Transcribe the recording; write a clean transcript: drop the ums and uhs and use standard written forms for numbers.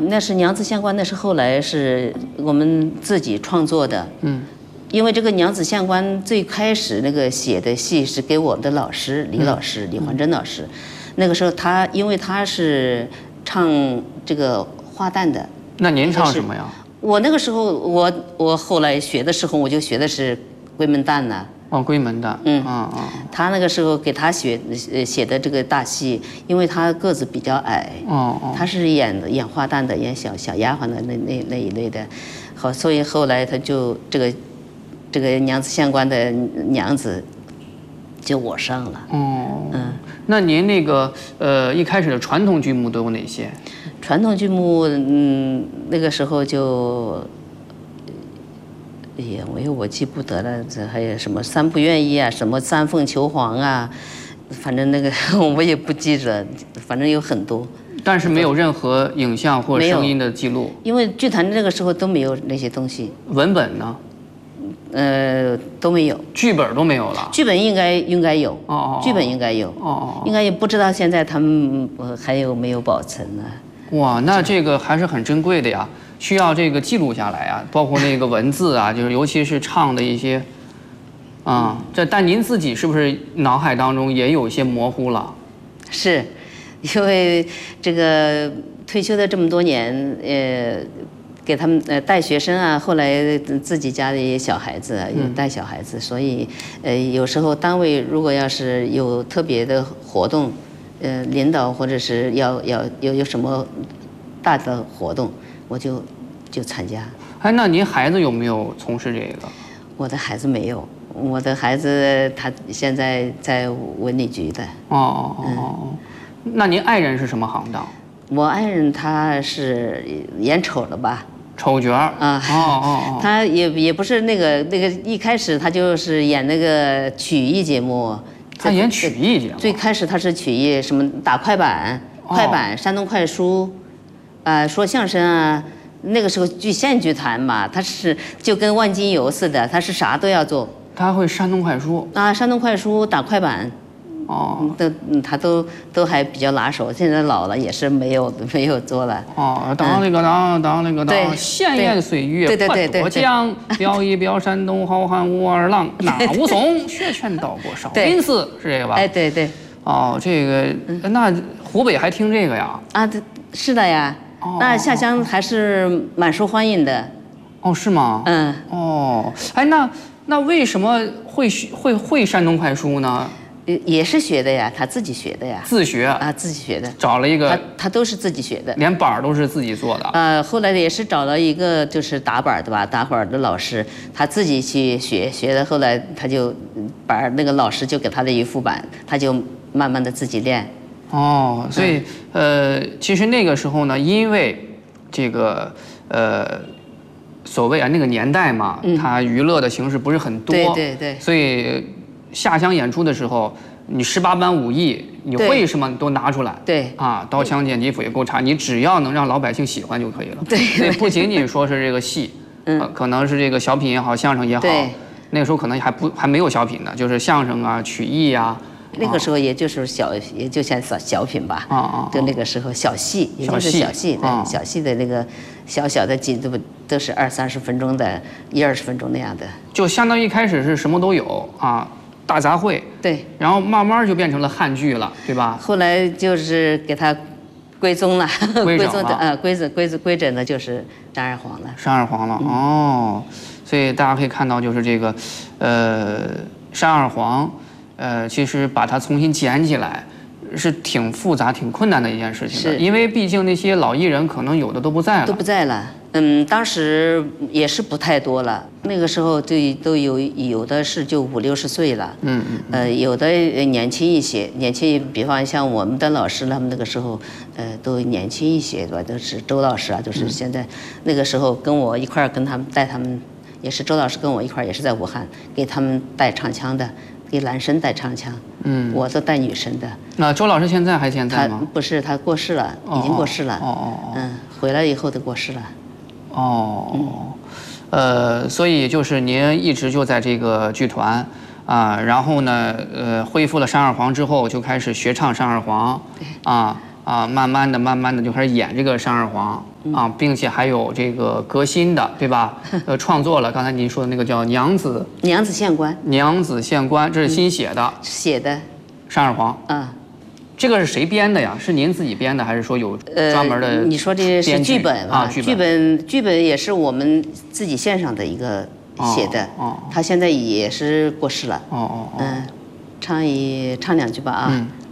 那是娘子相关，那是后来是我们自己创作的。因为这个娘子相关最开始那个写的戏是给我们的老师李老师李环珍老师，那个时候因为他是唱这个花旦的。 那您唱什么呀？ 我那个时候我后来学的时候我就学的是闺门旦呢。 哦，闺门旦。 他那个时候给他写的这个大戏，因为他个子比较矮。他是演花旦的，演小丫鬟的那一类的。好，所以后来他就这个娘子相关的娘子，就我上了。 那您那个一开始的传统剧目都有哪些？ 传统剧目，那个时候就，我记不得了。这还有什么三不愿意啊，什么三凤求凰啊，反正那个我也不记着，反正有很多。 但是没有任何影像或声音的记录， 因为剧团那个时候都没有那些东西。 文本呢？ 都没有， 剧本都没有了。 剧本应该有，剧本应该有，应该也不知道现在他们还有没有保存呢。 哇，那这个还是很珍贵的呀，需要这个记录下来啊，包括那个文字啊，就是尤其是唱的一些，但您自己是不是脑海当中也有一些模糊了？ 是，因为这个退休的这么多年，给他们带学生啊，后来自己家里小孩子也带小孩子，所以有时候单位如果要是有特别的活动，领导或者是要有什么大的活动，我就参加。 那您孩子有没有从事这个？ 我的孩子没有，我的孩子他现在在文旅局的。 那您爱人是什么行当？ 我爱人他是演丑的吧？ 丑角啊！ 他也不是那个一开始他就是演那个曲艺节目。 他演曲艺节目。最开始他是曲艺，什么打快板、山东快书，说相声啊。那个时候县剧团嘛，他是就跟万金油似的，他是啥都要做。 他会山东快书啊，山东快书打快板。他都还比较拿手，现在老了也是没有做了。 当那个当，闲言碎语不多讲，表一表山东好汉武二郎，那武松学拳到过少林寺，是这个吧？ 对。 这个那湖北还听这个呀？ 是的呀。那下乡还是蛮受欢迎的。 是吗？那为什么会山东快书呢？ 也是学的呀，他自己学的呀。 自学自己学的。 找了一个， 他都是自己学的， 连板都是自己做的。 后来也是找了一个就是打板的吧，打板的老师，他自己去学的。后来他就把那个老师就给他的一副板，他就慢慢的自己练。 所以其实那个时候呢，因为这个所谓那个年代嘛，它娱乐的形式不是很多， 对， 所以下乡演出的时候，你18般武艺，你会什么你都拿出来，刀枪剑戟斧钺钩叉，你只要能让老百姓喜欢就可以了。对，不仅仅说是这个戏，可能是这个小品也好，相声也好，那个时候可能还没有小品呢，就是相声啊、曲艺啊。 那个时候也就是也就像小品吧，就那个时候小戏，也就是小戏，小戏的那个小的都是20-30分钟的，20分钟那样的， 就相当于一开始是什么都有大杂烩， 对， 然后慢慢就变成了汉剧了，对吧？ 后来就是给它归宗了，归整的就是单二黄了， 单二黄了，所以大家可以看到，就是这个单二黄。其实把它重新捡起来是挺复杂、挺困难的一件事情的，因为毕竟那些老艺人可能有的都不在了。当时也是不太多了，那个时候都有的是就50-60岁了，有的年轻一些，比方像我们的老师，他们那个时候都年轻一些，都是周老师啊，就是现在那个时候跟我一块儿跟他们带他们，也是周老师跟我一块儿也是在武汉给他们带唱腔的。给男生带唱腔，我都带女生的。那周老师现在还健在吗？ 他不是，他过世了，已经过世了。回来以后都过世了。所以就是您一直就在这个剧团然后呢，恢复了单二黄之后，就开始学唱单二黄啊，慢慢的就开始演这个单二黄啊，并且还有这个革新的，对吧？创作了刚才您说的那个叫娘子县官， 这是新写的， 写的单二黄。 啊。 这个是谁编的呀？是您自己编的，还是说有专门的？ 你说这是剧本啊？ 剧本也是我们自己线上的一个写的。他现在也是过世了。唱2句吧啊。